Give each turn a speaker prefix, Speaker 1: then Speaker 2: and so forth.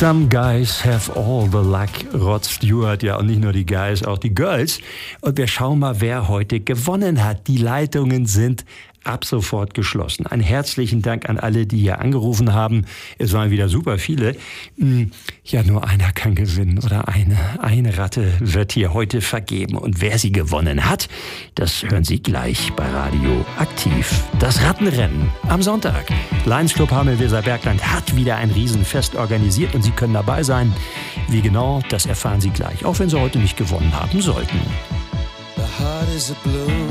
Speaker 1: Some guys have all the luck, Rod Stewart, ja, und nicht nur die Guys, auch die Girls. Und wir schauen mal, wer heute gewonnen hat. Die Leitungen sind ab sofort geschlossen. Einen herzlichen Dank an alle, die hier angerufen haben. Es waren wieder super viele. Ja, nur einer kann gewinnen oder eine Ratte wird hier heute vergeben. Und wer sie gewonnen hat, das hören Sie gleich bei Radio Aktiv. Das Rattenrennen am Sonntag. Lions Club Hameln-Weserbergland hat wieder ein Riesenfest organisiert und Sie können dabei sein. Wie genau, das erfahren Sie gleich, auch wenn Sie heute nicht gewonnen haben sollten.
Speaker 2: The heart is a blue.